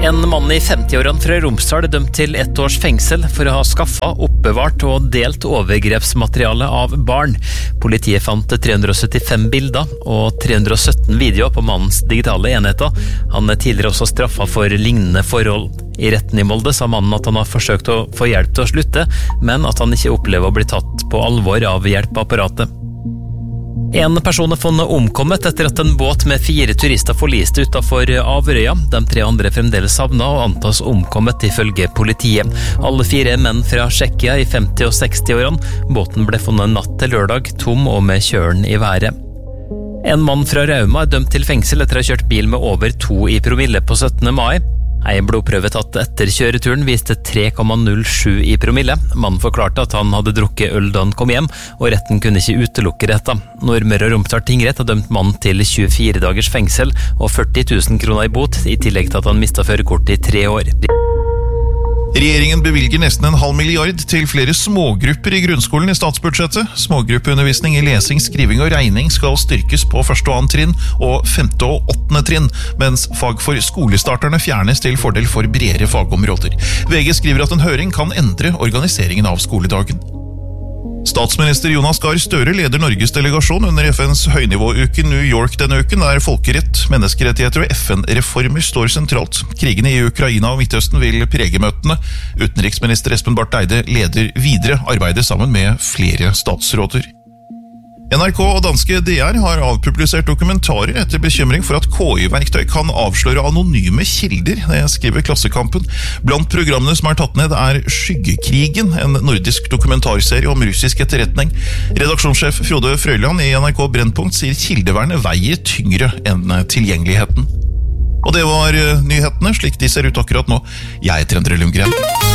En mann i 50-årene fra Romsdal dømt til 1 års fengsel for å ha skaffet, oppbevart og delt overgrepsmateriale av barn. Politiet fant 375 bilder og 317 videoer på mannens digitale enheter. Han er tidligere også straffet for lignende forhold. I retten i Molde sa mannen at han har forsøkt å få hjelp til å slutte, men at han ikke opplever å bli tatt på alvor av hjelpeapparatet. En person er funnet omkommet etter at en båt med 4 turister forliste utenfor Averøya. De 3 andre er fremdeles savnet og antas omkommet ifølge politiet. Alle 4 er menn fra Tsjekkia i 50- og 60-årene. Båten ble funnet natt til lørdag, tom og med kjølen i været. En mann fra Rauma er dømt til fengsel etter å ha kjørt bil med over 2 i promille på 17. mai. En blodprøve tatt etter kjøreturen viste 3,07 i promille. Mannen forklarte at han hadde drukket øl da han kom hjem, og retten kunne ikke utelukke dette. Nordmøre og Romsdal tingrett har dømt mannen til 24 dagers fengsel og 40 000 kroner i bot, i tillegg til at han mistet førerkortet i 3 år. Regjeringen bevilger nesten 0,5 milliard til flere smågrupper i grunnskolen i statsbudsjettet. Smågruppeundervisning i lesing, skriving og regning skal styrkes på 1. og 2. trinn og 5. og 8. trinn, mens fag for skolestarterne fjernes til fordel for bredere fagområder. VG skriver at en høring kan endre organiseringen av skoledagen. Statsminister Jonas Gahr Støre leder Norges delegasjon under FNs høynivåuke New York denne uken, der folkerett, menneskerettigheter og FN-reformer står sentralt. Krigene i Ukraina og Midtøsten vil prege møtene. Utenriksminister Espen Barth Eide leder videre arbeidet sammen med flere statsråder. NRK og danske DR har avpublisert dokumentarer etter bekymring for at KI-verktøy kan avsløre anonyme kilder, det skriver Klassekampen. Blant programmene som er tatt ned er Skyggekrigen, en nordisk dokumentarserie om russisk etterretning. Redaksjonssjef Frode Frøyland i NRK Brennpunkt sier kildevernet veier tyngre enn tilgjengeligheten. Og det var nyhetene, slik de ser ut akkurat nå. Jeg heter Endre Lundgren.